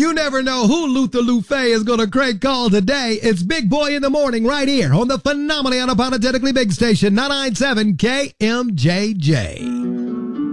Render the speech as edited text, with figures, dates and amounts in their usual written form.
You never know who Luther Lufe is going to crank call today. It's Big Boy in the Morning right here on the phenomenally unapologetically big station, 997 KMJJ.